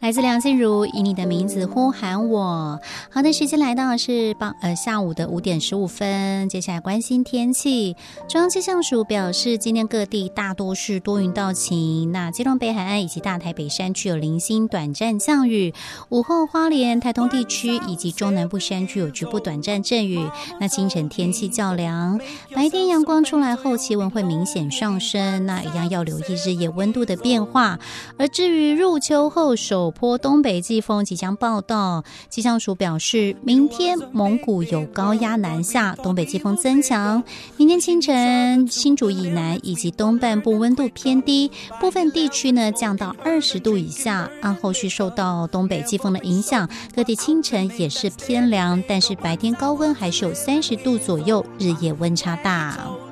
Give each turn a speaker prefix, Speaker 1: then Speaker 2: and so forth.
Speaker 1: 孩子梁静茹以你的名字呼喊我。好的，时间来到是下午的5点15分，接下来关心天气。中央气象署表示，今天各地大多是多云到晴，那基隆北海岸以及大台北山区有零星短暂降雨，午后花莲、台东地区以及中南部山区有局部短暂阵雨。那清晨天气较凉，白天阳光出来后气温会明显上升，那一样要留意日夜温度的变化。而至于入秋后首波东北季风即将报到，气象署表示，明天蒙古有高压南下，东北季风增强。明天清晨新竹以南以及东半部温度偏低，部分地区呢降到20度以下。按后续受到东北季风的影响，各地清晨也是偏凉，但是白天高温还是有30度左右，日夜温差大。